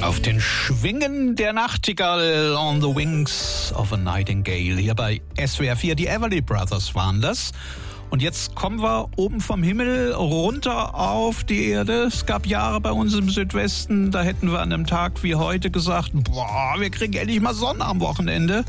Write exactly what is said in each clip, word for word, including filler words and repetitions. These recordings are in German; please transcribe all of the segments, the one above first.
Auf den Schwingen der Nachtigall, on the wings of a nightingale. Hier bei S W R vier, die Everly Brothers waren das. Und jetzt kommen wir oben vom Himmel runter auf die Erde. Es gab Jahre bei uns im Südwesten, da hätten wir an einem Tag wie heute gesagt, boah, wir kriegen endlich mal Sonne am Wochenende.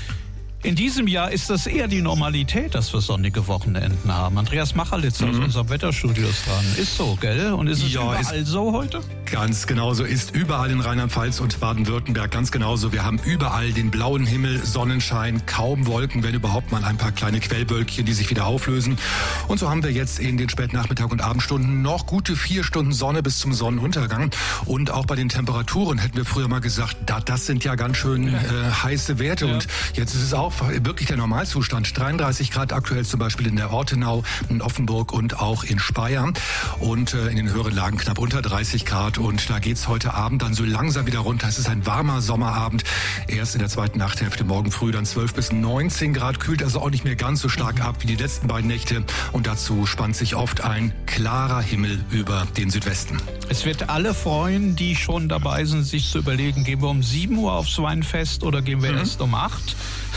In diesem Jahr ist das eher die Normalität, dass wir sonnige Wochenenden haben. Andreas Mackerlitzer mhm. aus unserem Wetterstudio ist dran. Ist so, gell? Und ist es ja, überall ist so heute? Ganz genauso ist überall in Rheinland-Pfalz und Baden-Württemberg ganz genauso. Wir haben überall den blauen Himmel, Sonnenschein, kaum Wolken, wenn überhaupt mal ein paar kleine Quellwölkchen, die sich wieder auflösen. Und so haben wir jetzt in den Spätnachmittag- und Abendstunden noch gute vier Stunden Sonne bis zum Sonnenuntergang. Und auch bei den Temperaturen hätten wir früher mal gesagt, da, das sind ja ganz schön äh, heiße Werte. Ja. Und jetzt ist es auch wirklich der Normalzustand. dreiunddreißig Grad aktuell zum Beispiel in der Ortenau, in Offenburg und auch in Speyer. Und äh, in den höheren Lagen knapp unter dreißig Grad. Und da geht's heute Abend dann so langsam wieder runter. Es ist ein warmer Sommerabend. Erst in der zweiten Nachthälfte morgen früh dann zwölf bis neunzehn Grad. Kühlt also auch nicht mehr ganz so stark ab wie die letzten beiden Nächte. Und dazu spannt sich oft ein klarer Himmel über den Südwesten. Es wird alle freuen, die schon dabei sind, sich zu überlegen, gehen wir um sieben Uhr aufs Weinfest oder gehen wir mhm. erst um acht?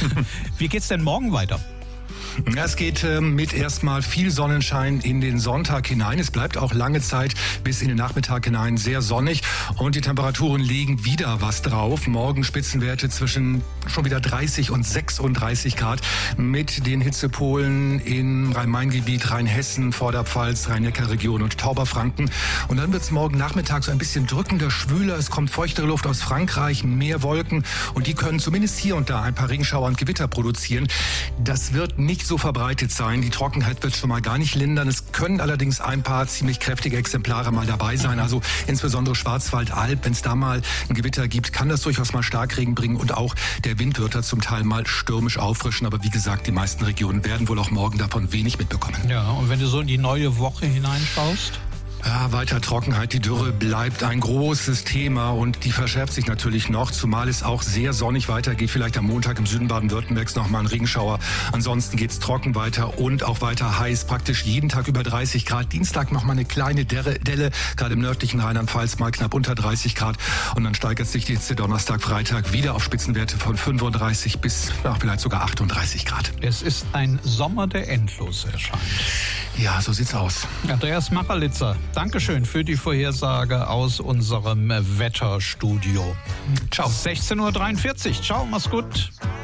Wie geht's denn morgen weiter? Es geht äh, mit erstmal viel Sonnenschein in den Sonntag hinein. Es bleibt auch lange Zeit bis in den Nachmittag hinein sehr sonnig und die Temperaturen legen wieder was drauf. Morgen Spitzenwerte zwischen schon wieder dreißig und sechsunddreißig Grad mit den Hitzepolen im Rhein-Main-Gebiet, Rheinhessen, Vorderpfalz, Rhein-Neckar-Region und Tauberfranken. Und dann wird es morgen Nachmittag so ein bisschen drückender, schwüler. Es kommt feuchtere Luft aus Frankreich, mehr Wolken und die können zumindest hier und da ein paar Regenschauer und Gewitter produzieren. Das wird nicht so verbreitet sein. Die Trockenheit wird schon mal gar nicht lindern. Es können allerdings ein paar ziemlich kräftige Exemplare mal dabei sein. Also insbesondere Schwarzwaldalb, wenn es da mal ein Gewitter gibt, kann das durchaus mal Starkregen bringen und auch der Wind wird da zum Teil mal stürmisch auffrischen. Aber wie gesagt, die meisten Regionen werden wohl auch morgen davon wenig mitbekommen. Ja, und wenn du so in die neue Woche hineinschaust? Ja, weiter Trockenheit, die Dürre bleibt ein großes Thema und die verschärft sich natürlich noch, zumal es auch sehr sonnig weitergeht. Vielleicht am Montag im Süden Baden-Württembergs noch mal ein Regenschauer. Ansonsten geht's trocken weiter und auch weiter heiß, praktisch jeden Tag über dreißig Grad. Dienstag noch mal eine kleine Delle, gerade im nördlichen Rheinland-Pfalz mal knapp unter dreißig Grad. Und dann steigert sich die Hitze Donnerstag, Freitag wieder auf Spitzenwerte von fünfunddreißig bis ja, vielleicht sogar achtunddreißig Grad. Es ist ein Sommer, der endlos erscheint. Ja, so sieht's aus. Andreas Mackerlitzer, Dankeschön für die Vorhersage aus unserem Wetterstudio. Ciao. sechzehn Uhr dreiundvierzig. Ciao, mach's gut.